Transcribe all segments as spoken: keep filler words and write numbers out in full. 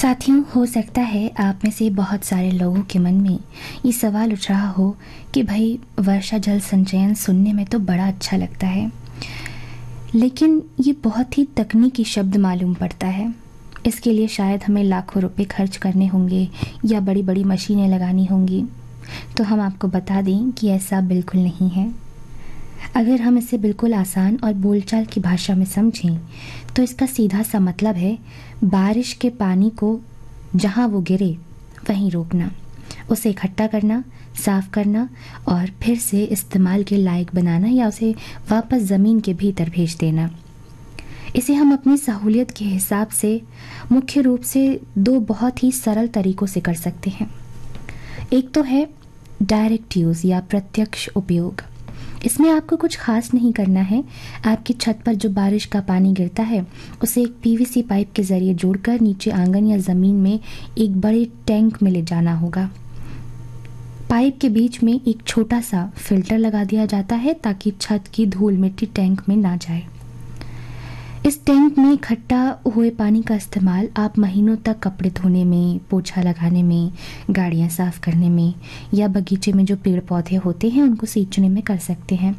साथियों, हो सकता है आप में से बहुत सारे लोगों के मन में ये सवाल उठ रहा हो कि भाई वर्षा जल संचयन सुनने में तो बड़ा अच्छा लगता है, लेकिन ये बहुत ही तकनीकी शब्द मालूम पड़ता है। इसके लिए शायद हमें लाखों रुपए खर्च करने होंगे या बड़ी बड़ी मशीनें लगानी होंगी। तो हम आपको बता दें कि ऐसा बिल्कुल नहीं है। अगर हम इसे बिल्कुल आसान और बोलचाल की भाषा में समझें तो इसका सीधा सा मतलब है बारिश के पानी को जहाँ वो गिरे वहीं रोकना, उसे इकट्ठा करना, साफ करना और फिर से इस्तेमाल के लायक बनाना या उसे वापस ज़मीन के भीतर भेज देना। इसे हम अपनी सहूलियत के हिसाब से मुख्य रूप से दो बहुत ही सरल तरीकों से कर सकते हैं। एक तो है डायरेक्ट यूज़ या प्रत्यक्ष उपयोग। इसमें आपको कुछ खास नहीं करना है। आपकी छत पर जो बारिश का पानी गिरता है उसे एक पीवीसी पाइप के ज़रिए जोड़कर नीचे आंगन या ज़मीन में एक बड़े टैंक में ले जाना होगा। पाइप के बीच में एक छोटा सा फिल्टर लगा दिया जाता है ताकि छत की धूल मिट्टी टैंक में ना जाए। इस टैंक में इकट्ठा हुए पानी का इस्तेमाल आप महीनों तक कपड़े धोने में, पोछा लगाने में, गाड़ियां साफ करने में या बगीचे में जो पेड़ पौधे होते हैं उनको सींचने में कर सकते हैं।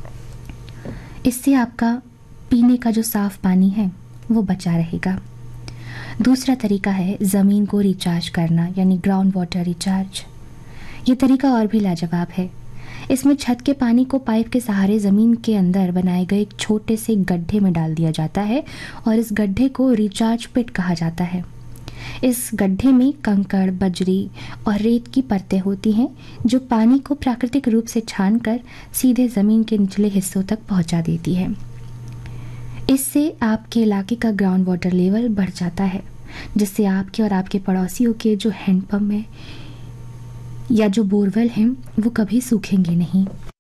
इससे आपका पीने का जो साफ पानी है वो बचा रहेगा। दूसरा तरीका है ज़मीन को रिचार्ज करना, यानी ग्राउंड वाटर रिचार्ज। ये तरीका और भी लाजवाब है। इसमें छत के पानी को पाइप के सहारे ज़मीन के अंदर बनाए गए एक छोटे से गड्ढे में डाल दिया जाता है और इस गड्ढे को रिचार्ज पिट कहा जाता है। इस गड्ढे में कंकड़, बजरी और रेत की परतें होती हैं जो पानी को प्राकृतिक रूप से छानकर सीधे ज़मीन के निचले हिस्सों तक पहुंचा देती है। इससे आपके इलाके का ग्राउंड वाटर लेवल बढ़ जाता है, जिससे आपके और आपके पड़ोसियों के जो हैंडपम्प है या जो बोरवेल हैं वो कभी सूखेंगे नहीं।